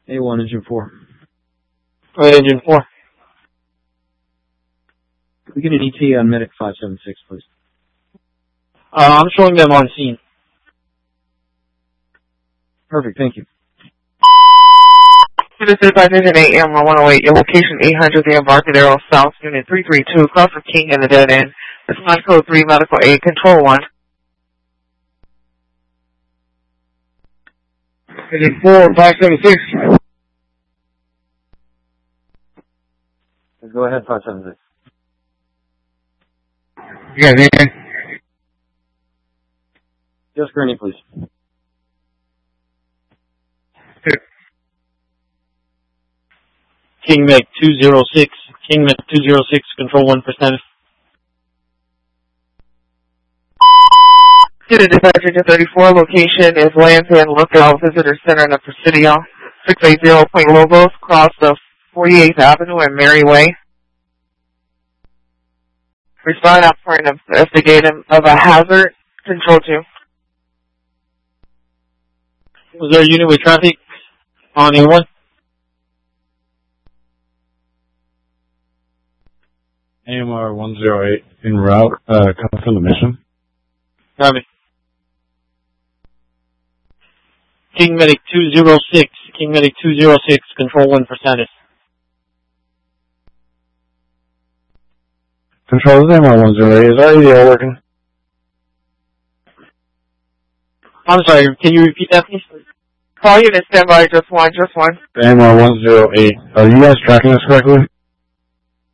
A1, engine 4. Engine 4. Can we get an ET on Medic 576, please? I'm showing them on scene. Perfect, thank you. This is by Engine 8 M108, your location 800, the Embarcadero South, Unit 332, across from King and the dead end. Response code 3, medical aid, control 1. Engine 4, 576. Go ahead, 576. You guys in? Just Gurney, please. King Meg 206, King Meg 206, control 1%. Unit Dispatcher to 34, location is Lantern Lookout Visitor Center in the Presidio, 680 Point Lobos, across the 48th Avenue and Mary Way. Respond out for an investigation of a hazard, control 2. Was there a unit with traffic on A1? AMR 108 en route, coming from the mission. Copy. King Medic 206, King Medic 206, control 1%. Control, this is AMR 108. Is our EDL working? I'm sorry, can you repeat that, please? Call unit standby, just one. AMR 108. Are you guys tracking this correctly?